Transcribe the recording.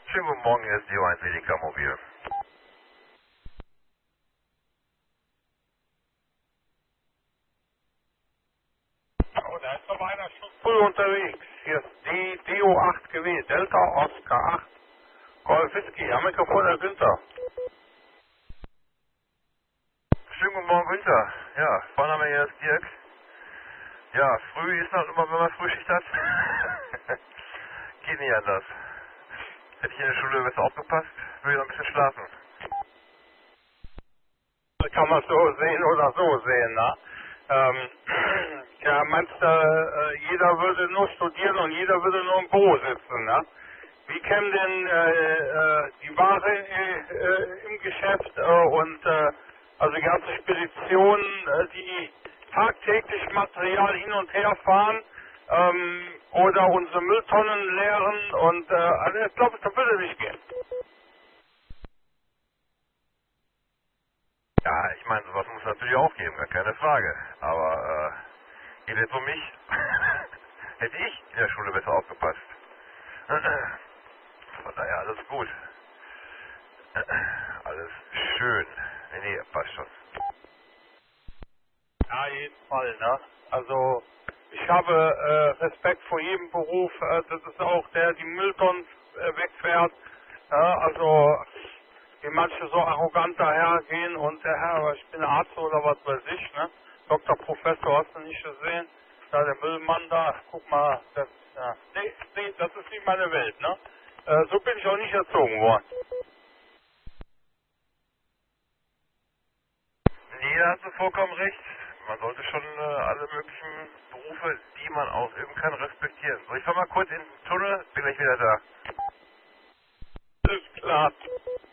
Schönen guten Morgen, hier ist Leo 1 Edeka Mobil. Oh, da ist aber einer schon früh unterwegs. Hier ist DO8 gewählt. Delta Oscar 8. Golf Whisky. Am Mikrofon der Günther. Schönen guten Morgen, Günther. Ja, Vorname hier ist Dirk. Ja, früh ist noch immer, wenn man Frühschicht hat. Geht nicht anders. Hätte ich in der Schule besser aufgepasst, würde ich noch ein bisschen schlafen. Kann man so sehen oder so sehen, ne? Ja, meinst du, jeder würde nur studieren und jeder würde nur im Büro sitzen, ne? Wie käme denn die Ware im Geschäft also die ganze Spedition, die tagtäglich Material hin und her fahren oder unsere Mülltonnen leeren und also ich glaube, das würde nicht gehen. Ja, ich meine, sowas muss es natürlich auch geben, gar keine Frage. Aber, geht jetzt um mich? Hätte ich in der Schule besser aufgepasst. Von daher alles gut. Alles schön. Nee, passt schon. Ja, jeden Fall, ne? Also ich habe Respekt vor jedem Beruf, das ist auch der, die Mülltonnen wegfährt, also wie manche so arrogant dahergehen und der Herr, aber ich bin Arzt oder was weiß ich, ne? Doktor, Professor, hast du nicht gesehen? Da der Müllmann da, guck mal, das, ja. Nee, das ist nicht meine Welt, ne? So bin ich auch nicht erzogen worden. Nee, da hast du vollkommen recht. Man sollte schon alle möglichen Berufe, die man ausüben kann, respektieren. So, ich fahr mal kurz in den Tunnel, bin gleich wieder da. Ist klar.